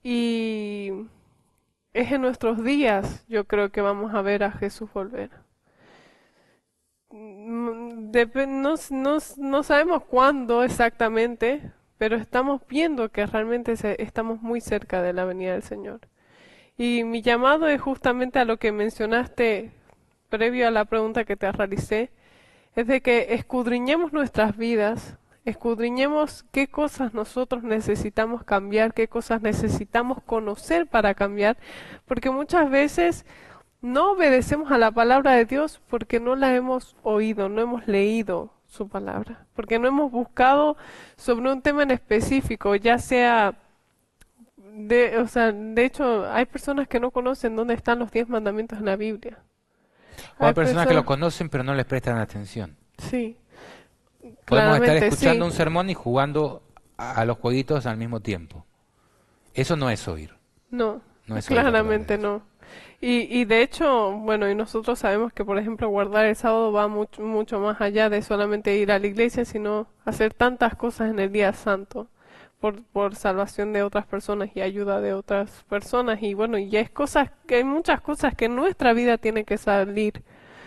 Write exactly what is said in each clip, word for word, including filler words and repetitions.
Y es en nuestros días, yo creo que vamos a ver a Jesús volver. Mm, depe- no, s- no s- no sabemos cuándo exactamente, pero estamos viendo que realmente se- estamos muy cerca de la venida del Señor. Y mi llamado es justamente a lo que mencionaste previo a la pregunta que te realicé, es de que escudriñemos nuestras vidas, escudriñemos qué cosas nosotros necesitamos cambiar, qué cosas necesitamos conocer para cambiar, porque muchas veces no obedecemos a la palabra de Dios porque no la hemos oído, no hemos leído su palabra, porque no hemos buscado sobre un tema en específico, ya sea de, o sea, de hecho, hay personas que no conocen dónde están los diez mandamientos en la Biblia. O hay Hay personas que lo personas, conocen pero no les prestan atención. sí, Podemos estar claramente escuchando sí, un sermón y jugando a a los jueguitos al mismo tiempo. Eso no es oír, no, no es oír la palabra de claramente Dios. no. Y, y de hecho, bueno, y nosotros sabemos que, por ejemplo, guardar el sábado va mucho, mucho más allá de solamente ir a la iglesia, sino hacer tantas cosas en el día santo por, por salvación de otras personas y ayuda de otras personas. Y bueno, y es cosas que hay muchas cosas que en nuestra vida tienen que salir.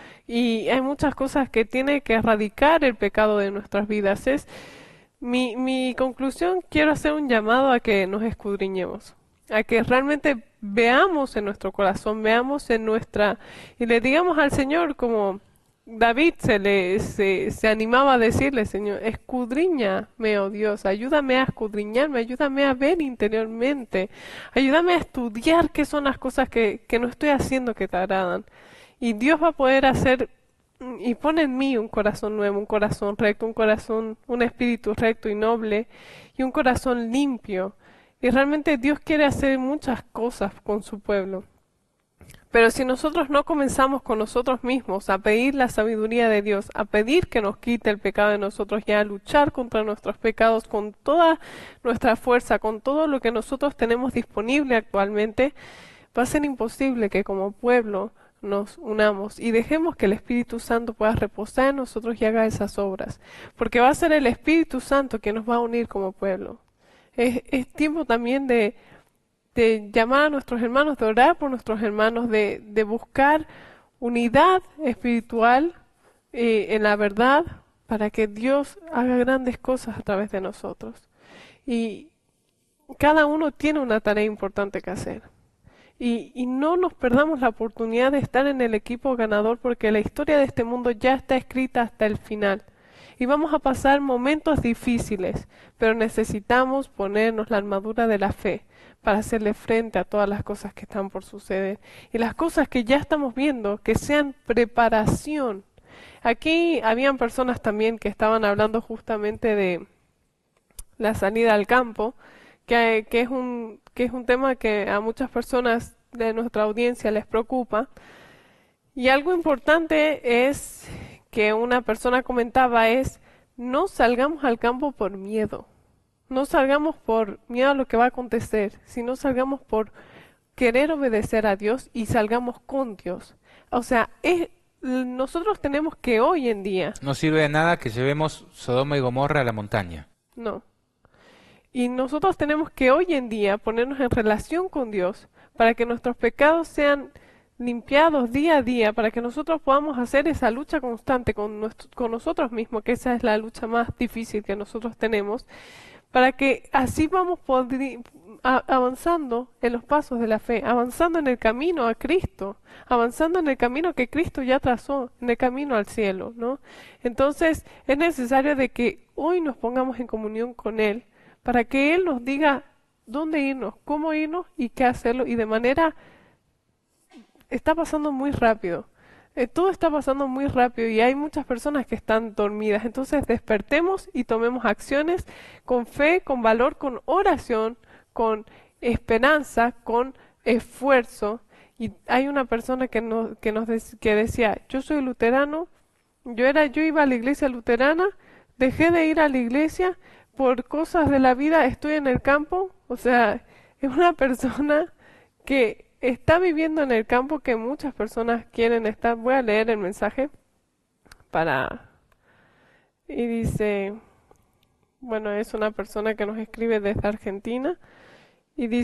Y hay muchas cosas que tiene que erradicar el pecado de nuestras vidas. Es mi, mi conclusión, quiero hacer un llamado a que nos escudriñemos, a que realmente veamos en nuestro corazón, veamos en nuestra, y le digamos al Señor como David se le se, se animaba a decirle, Señor, escudriñame, oh Dios, ayúdame a escudriñarme, ayúdame a ver interiormente, ayúdame a estudiar qué son las cosas que, que no estoy haciendo que te agradan. Y Dios va a poder hacer mm, y pone en mí un corazón nuevo, un corazón recto, un corazón, un espíritu recto y noble y un corazón limpio. Y realmente Dios quiere hacer muchas cosas con su pueblo. Pero si nosotros no comenzamos con nosotros mismos a pedir la sabiduría de Dios, a pedir que nos quite el pecado de nosotros y a luchar contra nuestros pecados con toda nuestra fuerza, con todo lo que nosotros tenemos disponible actualmente, va a ser imposible que como pueblo nos unamos y dejemos que el Espíritu Santo pueda reposar en nosotros y haga esas obras, porque va a ser el Espíritu Santo que nos va a unir como pueblo. Es, es tiempo también de, de llamar a nuestros hermanos, de orar por nuestros hermanos, de, de buscar unidad espiritual eh, en la verdad para que Dios haga grandes cosas a través de nosotros. Y cada uno tiene una tarea importante que hacer. Y, y no nos perdamos la oportunidad de estar en el equipo ganador porque la historia de este mundo ya está escrita hasta el final. Y vamos a pasar momentos difíciles, pero necesitamos ponernos la armadura de la fe para hacerle frente a todas las cosas que están por suceder. Y las cosas que ya estamos viendo, que sean preparación. Aquí habían personas también que estaban hablando justamente de la salida al campo, que, que es un, que es un tema que a muchas personas de nuestra audiencia les preocupa. Y algo importante es que una persona comentaba es no salgamos al campo por miedo, no salgamos por miedo a lo que va a acontecer, sino salgamos por querer obedecer a Dios y salgamos con Dios. O sea, es, nosotros tenemos que hoy en día, No sirve de nada que llevemos Sodoma y Gomorra a la montaña. no, y nosotros tenemos que hoy en día ponernos en relación con Dios para que nuestros pecados sean limpiados día a día, para que nosotros podamos hacer esa lucha constante con, nuestro- con nosotros mismos, que esa es la lucha más difícil que nosotros tenemos, para que así vamos podri- a- avanzando en los pasos de la fe, avanzando en el camino a Cristo, avanzando en el camino que Cristo ya trazó, en el camino al cielo, ¿no? Entonces es necesario de que hoy nos pongamos en comunión con Él, para que Él nos diga dónde irnos, cómo irnos y qué hacerlo, y de manera, está pasando muy rápido. Eh, todo está pasando muy rápido y hay muchas personas que están dormidas. Entonces despertemos y tomemos acciones con fe, con valor, con oración, con esperanza, con esfuerzo. Y hay una persona que nos, que nos dec- que decía, yo soy luterano, yo era, yo iba a la iglesia luterana, dejé de ir a la iglesia por cosas de la vida, estoy en el campo. O sea, es una persona que está viviendo en el campo que muchas personas quieren estar. Voy a leer el mensaje para... Y dice, bueno, es una persona que nos escribe desde Argentina y dice,